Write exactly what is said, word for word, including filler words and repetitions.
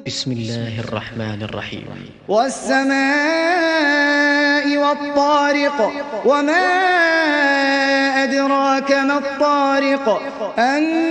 بسم الله الرحمن الرحيم. والسماء والطارق وما أدراك ما الطارق.